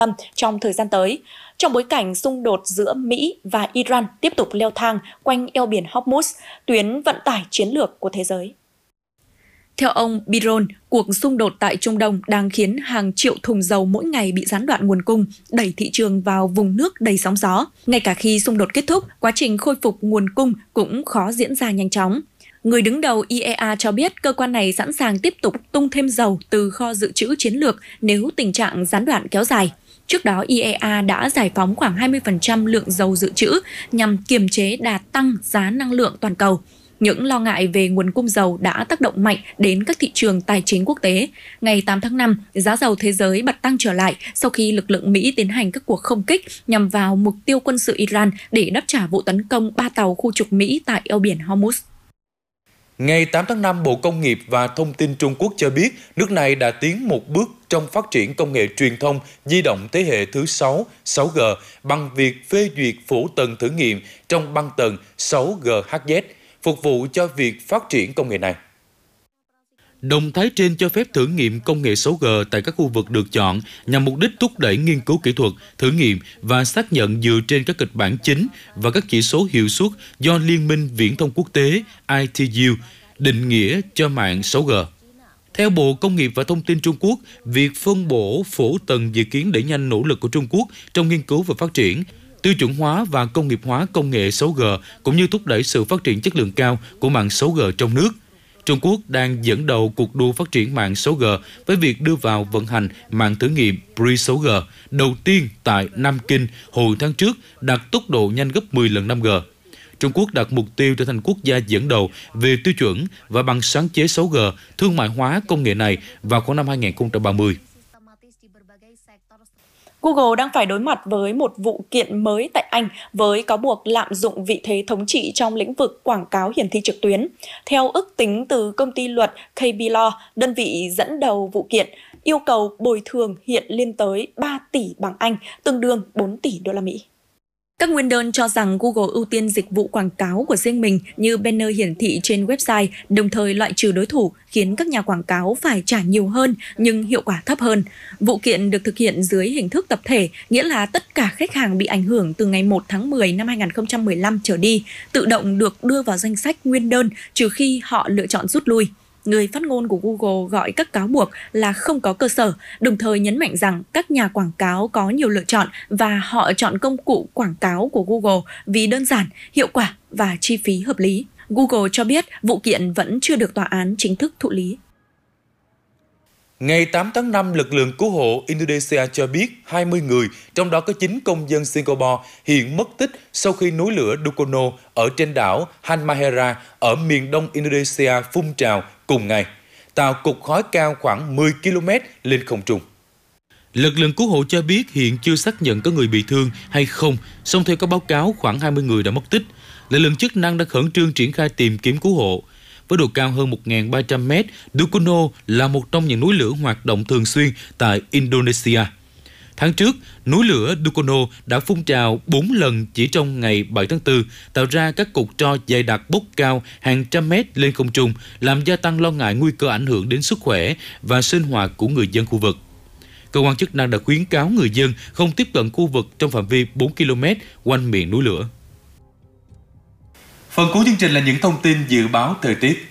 trong thời gian tới, trong bối cảnh xung đột giữa Mỹ và Iran tiếp tục leo thang quanh eo biển Hormuz, tuyến vận tải chiến lược của thế giới. Theo ông Biron, cuộc xung đột tại Trung Đông đang khiến hàng triệu thùng dầu mỗi ngày bị gián đoạn nguồn cung, đẩy thị trường vào vùng nước đầy sóng gió. Ngay cả khi xung đột kết thúc, quá trình khôi phục nguồn cung cũng khó diễn ra nhanh chóng. Người đứng đầu IEA cho biết cơ quan này sẵn sàng tiếp tục tung thêm dầu từ kho dự trữ chiến lược nếu tình trạng gián đoạn kéo dài. Trước đó, IEA đã giải phóng khoảng 20% lượng dầu dự trữ nhằm kiềm chế đà tăng giá năng lượng toàn cầu. Những lo ngại về nguồn cung dầu đã tác động mạnh đến các thị trường tài chính quốc tế. Ngày 8 tháng 5, giá dầu thế giới bật tăng trở lại sau khi lực lượng Mỹ tiến hành các cuộc không kích nhằm vào mục tiêu quân sự Iran để đáp trả vụ tấn công 3 tàu khu trục Mỹ tại eo biển Hormuz. Ngày 8 tháng 5, Bộ Công nghiệp và Thông tin Trung Quốc cho biết nước này đã tiến một bước trong phát triển công nghệ truyền thông di động thế hệ thứ 6, 6G bằng việc phê duyệt phổ tầng thử nghiệm trong băng tần 6GHz, phục vụ cho việc phát triển công nghệ này. Động thái trên cho phép thử nghiệm công nghệ 6G tại các khu vực được chọn nhằm mục đích thúc đẩy nghiên cứu kỹ thuật, thử nghiệm và xác nhận dựa trên các kịch bản chính và các chỉ số hiệu suất do Liên minh Viễn thông Quốc tế ITU định nghĩa cho mạng 6G. Theo Bộ Công nghiệp và Thông tin Trung Quốc, việc phân bổ phổ tầng dự kiến đẩy nhanh nỗ lực của Trung Quốc trong nghiên cứu và phát triển, tiêu chuẩn hóa và công nghiệp hóa công nghệ 6G cũng như thúc đẩy sự phát triển chất lượng cao của mạng 6G trong nước. Trung Quốc đang dẫn đầu cuộc đua phát triển mạng 6G với việc đưa vào vận hành mạng thử nghiệm Pre-6G đầu tiên tại Nam Kinh hồi tháng trước, đạt tốc độ nhanh gấp 10 lần 5G. Trung Quốc đặt mục tiêu trở thành quốc gia dẫn đầu về tiêu chuẩn và bằng sáng chế 6G, thương mại hóa công nghệ này vào khoảng năm 2030. Google đang phải đối mặt với một vụ kiện mới tại Anh với cáo buộc lạm dụng vị thế thống trị trong lĩnh vực quảng cáo hiển thị trực tuyến. Theo ước tính từ công ty luật KB Law, đơn vị dẫn đầu vụ kiện, yêu cầu bồi thường hiện lên tới 3 tỷ bảng Anh, tương đương 4 tỷ đô la Mỹ. Các nguyên đơn cho rằng Google ưu tiên dịch vụ quảng cáo của riêng mình như banner hiển thị trên website, đồng thời loại trừ đối thủ, khiến các nhà quảng cáo phải trả nhiều hơn nhưng hiệu quả thấp hơn. Vụ kiện được thực hiện dưới hình thức tập thể, nghĩa là tất cả khách hàng bị ảnh hưởng từ ngày 1 tháng 10 năm 2015 trở đi, tự động được đưa vào danh sách nguyên đơn trừ khi họ lựa chọn rút lui. Người phát ngôn của Google gọi các cáo buộc là không có cơ sở, đồng thời nhấn mạnh rằng các nhà quảng cáo có nhiều lựa chọn và họ chọn công cụ quảng cáo của Google vì đơn giản, hiệu quả và chi phí hợp lý. Google cho biết vụ kiện vẫn chưa được tòa án chính thức thụ lý. Ngày 8 tháng 5, lực lượng cứu hộ Indonesia cho biết 20 người, trong đó có 9 công dân Singapore, hiện mất tích sau khi núi lửa Dukono ở trên đảo Halmahera ở miền đông Indonesia phun trào cùng ngày, tạo cột khói cao khoảng 10 km lên không trung. Lực lượng cứu hộ cho biết hiện chưa xác nhận có người bị thương hay không, song theo các báo cáo khoảng 20 người đã mất tích. Lực lượng chức năng đã khẩn trương triển khai tìm kiếm cứu hộ. Với độ cao hơn 1.300 mét, Dukono là một trong những núi lửa hoạt động thường xuyên tại Indonesia. Tháng trước, núi lửa Dukono đã phun trào 4 lần chỉ trong ngày 7 tháng 4, tạo ra các cột tro dày đặc bốc cao hàng trăm mét lên không trung, làm gia tăng lo ngại nguy cơ ảnh hưởng đến sức khỏe và sinh hoạt của người dân khu vực. Cơ quan chức năng đã khuyến cáo người dân không tiếp cận khu vực trong phạm vi 4 km quanh miệng núi lửa. Phần cuối chương trình là những thông tin dự báo thời tiết.